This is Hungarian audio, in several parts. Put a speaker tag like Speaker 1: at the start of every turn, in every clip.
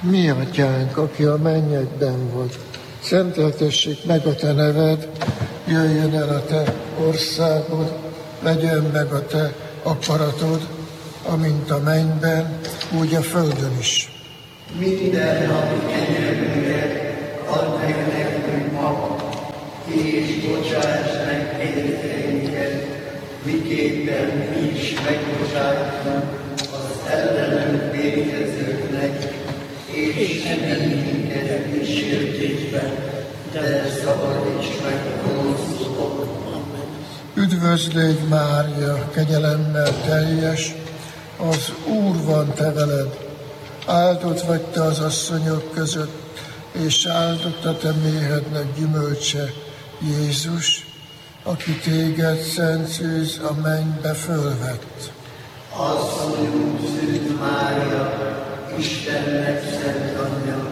Speaker 1: Mi atyánk, aki a mennyekben vagy, szenteltessék meg a te neved, jöjjön el a te országod, legyen meg a te akaratod, amint a mennyben, úgy a földön is.
Speaker 2: Minden napi kenyerünket add meg nekünk ma, és bocsáss meg vétkeinket, miképpen mi is megbocsátunk az ellenünk vétkezőknek, és ne vigy minket kísértésbe, de szabadíts meg a gonosztól.
Speaker 1: Üdvözlégy Mária, kegyelemmel teljes, az Úr van te veled, áldott vagy te az asszonyok között, és áldott a te méhednek gyümölcse, Jézus, aki téged szent szűz a mennybe fölvett.
Speaker 2: Asszonyunk Szűz Mária, Istennek szent anyja,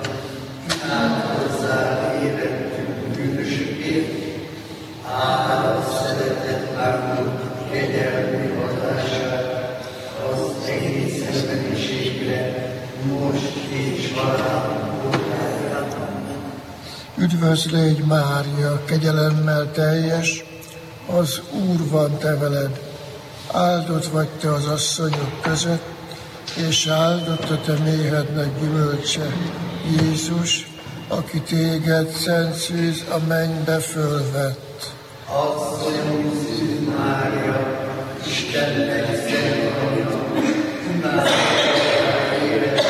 Speaker 2: imádkozzál érettünk bűnösökért, áld szeretet áldott kegyelmi hatását az egész emberiségre, most és valahol.
Speaker 1: Üdvözlégy Mária, kegyelemmel teljes, az Úr van te veled, áldott vagy te az asszonyok között, és áldott a te méhednek gyümölcse, Jézus, aki téged szent szűz a mennybe fölvett.
Speaker 2: Asszonyunk Szűz Mária, Istennek szent anyja, imádkozzál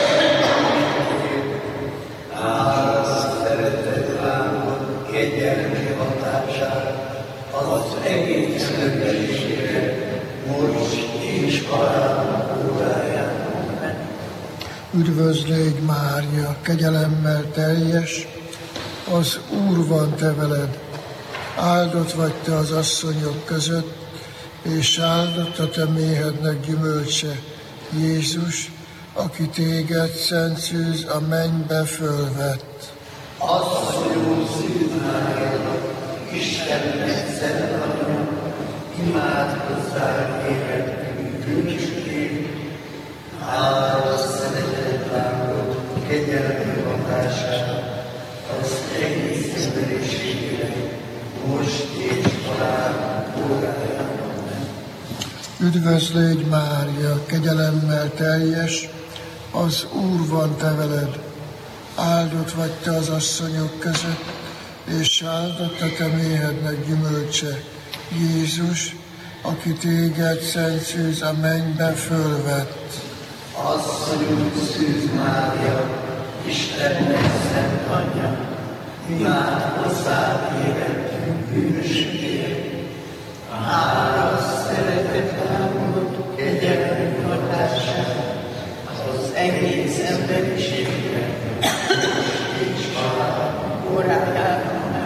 Speaker 2: érettünk, áld szeretet áldott kegyelmi hatását az egész emberiségre, most és halálunk óráján.
Speaker 1: Üdvözlégy Mária, kegyelemmel teljes, az Úr van te veled, áldott vagy te az asszonyok között, és áldott a te méhednek gyümölcse, Jézus, aki téged szent szűz a mennybe fölvett.
Speaker 2: Asszonyunk Szűz Mária, Istennek szent anyja, imádkozzál érettünk bűnösökért, áld szeretet áldott kegyelmi hatását az egész emberiségre, most és halálunk óráján.
Speaker 1: Üdvözlégy Mária, kegyelemmel teljes, az Úr van te veled, áldott vagy te az asszonyok között, és áldott a te méhednek gyümölcse, Jézus, aki téged szent szűz a mennybe fölvett.
Speaker 2: Asszonyunk Szűz Mária, Istennek szent anyja, imádkozzál érettünk bűnösökért, áld szeretet áldott kegyelmi hatását az egész emberiségre, és halálunk óráján.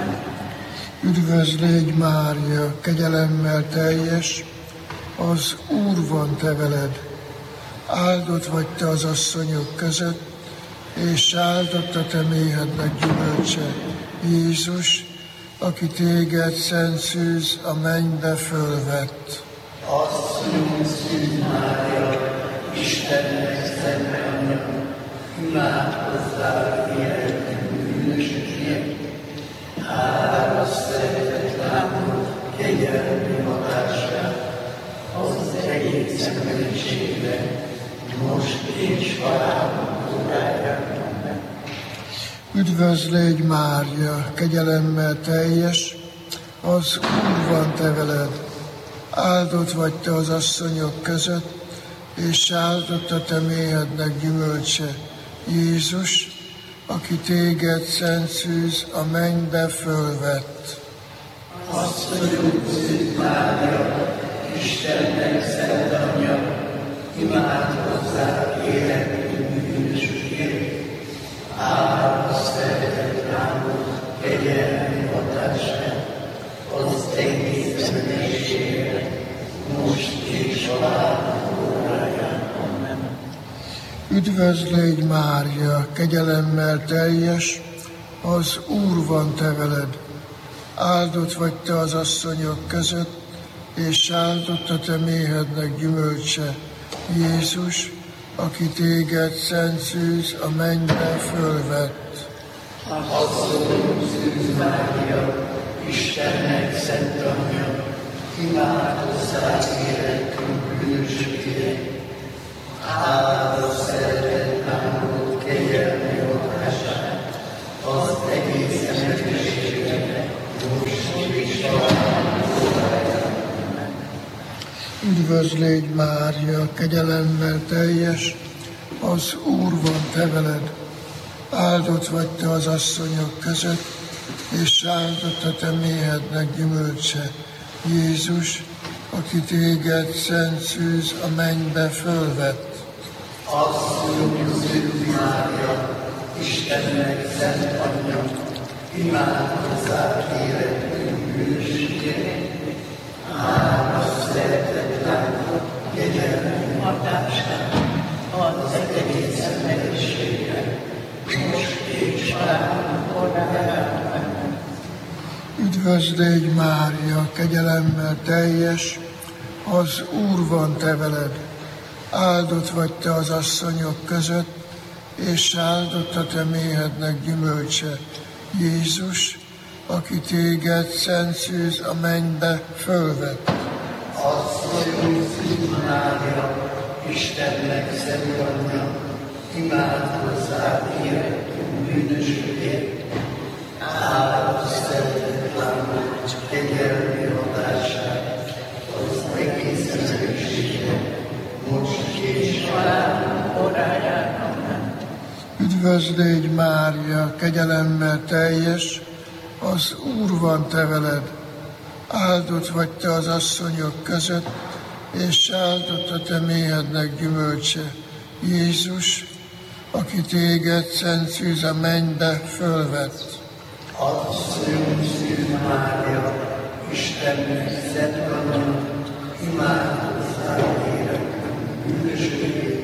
Speaker 1: Üdvözlégy Mária, kegyelemmel teljes, az Úr van te veled, áldott vagy te az asszonyok között, és áldott a te méhednek gyümölcse, Jézus, aki téged szent szűz a mennybe fölvett.
Speaker 2: Asszonyunk Szűz Mária, Istennek szent anyja, imádkozzál érettünk bűnösökért, áld szeretet áldott kegyelmi hatását az egész emberiségre, most és halálunk óráján.
Speaker 1: Üdvözlégy Mária, kegyelemmel teljes, az Úr van te veled, áldott vagy te az asszonyok között, és áldott a te méhednek gyümölcse, Jézus, aki téged szent szűz a mennybe fölvett.
Speaker 2: Asszonyunk Szűz Mária, Istennek szent anyja, imádkozzál érettünk bűnösökért, áld szeretet áldott kegyelmi hatását az egész emberiségre, most és halálunk óráján.
Speaker 1: Üdvözlégy Mária, kegyelemmel teljes, az Úr van te veled, áldott vagy te az asszonyok között, és áldott a te méhednek gyümölcse, Jézus, aki téged szent szűz a mennybe fölvett.
Speaker 2: Asszonyunk Szűz Mária, Istennek szent anyja, imádkozzál életünk bűnösségért. Áldott szeretet lángod kegyelmi hatását, az egész emberiségnek, most és
Speaker 1: Üdvözl légy, Mária, kegyelemmel teljes, az Úr van te veled. Áldott vagy te az asszonyok között, és áldott a te méhednek gyümölcse, Jézus, aki téged szent szűz a mennybe fölvett.
Speaker 2: Asszonyunk Szűz Mária, Istennek szent anyja, imádkozzál életünk bűnösségért. Áldott szeretet lángod kegyelmi hatását, az egész emberiségnek, most és halálunk óráján.
Speaker 1: Üdvözl légy, Mária, kegyelemmel teljes, az Úr van te veled. Áldott vagy te az asszonyok között, és áldott a te méhednek gyümölcse, Jézus, aki téged szent szűz a mennybe fölvett.
Speaker 2: Asszonyunk Szűz Mária, Istennek szent anyja, imádkozzál életünk bűnösségért. Áldott szeretet lángod kegyelmi hatását, az egész emberiségnek, most és halálunk óráján.
Speaker 1: Üdvözl légy, Mária, kegyelemmel teljes, az Úr van te veled. Áldott vagy te az asszonyok között, és áldott a te méhednek gyümölcse, Jézus, aki téged szent szűz a mennybe fölvett.
Speaker 2: Asszonyunk Szűz Mária, Istennek szent anyja, imádkozzál életünk bűnösségért.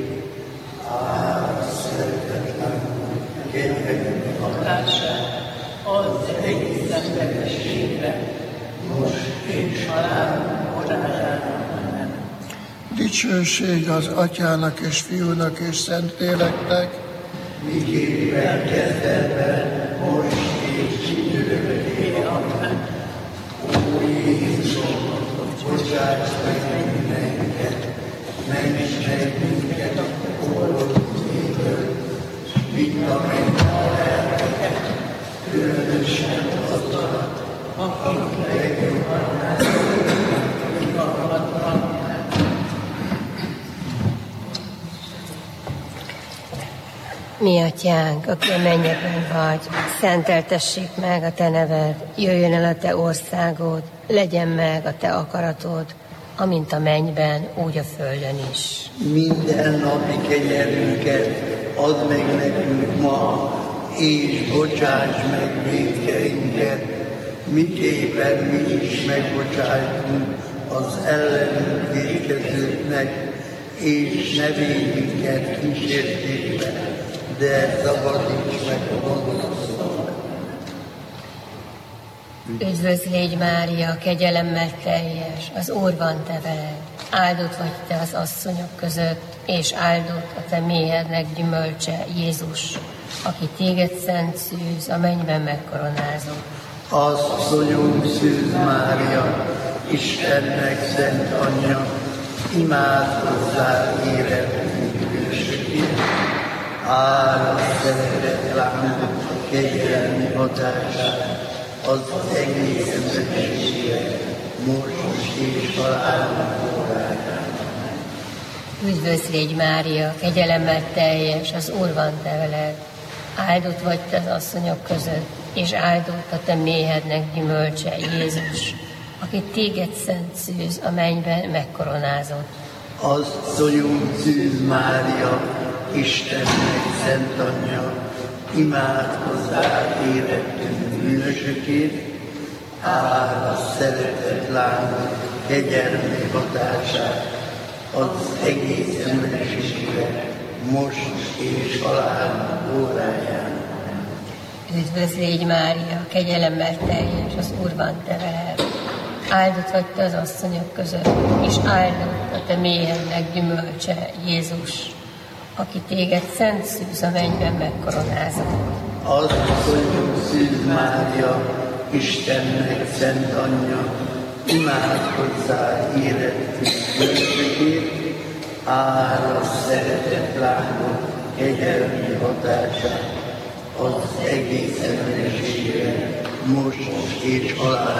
Speaker 2: Áldott szeretet lángod kegyelmi hatását, az egész emberiségre, most és halálunk óráján.
Speaker 1: Dicsőség az Atyának és Fiúnak és Szentléleknek,
Speaker 2: miképpen kezdetben, most és időben. Amen. Ó Jézusom, bocsáss meg mindenket, ments meg minket a kolózétől, vidd a mennybe a lelkeket, különösen azokat, akik legjobban
Speaker 3: Mi atyánk, aki a mennyekben vagy, szenteltessék meg a te neved, jöjjön el a te országod, legyen meg a te akaratod, amint a mennyben, úgy a földön is.
Speaker 2: Minden napi kenyerünket add meg nekünk ma, és bocsáss meg vétkeinket, miképpen mi is megbocsájtunk az ellenünk vétkezőknek, és ne védj minket kísértésbe, de szabadíts meg a gonosztól.
Speaker 3: Üdvözl légy, Mária, kegyelemmel teljes, az Úr van te veled. Áldott vagy te az asszonyok között, és áldott a te méhednek gyümölcse, Jézus, aki téged szent szűz a mennyben megkoronázott.
Speaker 2: Asszonyunk Szűz Mária, Istennek szent anyja, imádkozzál életünk bűnösségért. Áldott szeretet lángod kegyelmi hatását, az egész emberiségre, most és halálunk óráján.
Speaker 3: Üdvözl légy, Mária, kegyelemmel teljes, az Úr van te veled. Áldott vagy te az asszonyok között, és áldott a te méhednek gyümölcse, Jézus, aki téged szent szűz a mennyben megkoronázott.
Speaker 2: Asszonyunk Szűz Mária, Istennek szent anyja, imádkozzál életünk bűnösökért, áldott szeretet lángod kegyelmi hatását, az egész emberiségre, most és halálunk óráján.
Speaker 3: Üdvözl légy, Mária, kegyelemmel teljes, az Úr van te veled. Áldott vagy te az asszonyok között, és áldott a te méhednek gyümölcse, Jézus, aki téged szent szűz a mennyben megkoronázott.
Speaker 2: Asszonyunk Szűz Mária, Istennek szent anyja, imádkozzál érettünk bűnösökért, ára szeretett lányok kegyelmi hatását az egész emberiségre, most és halál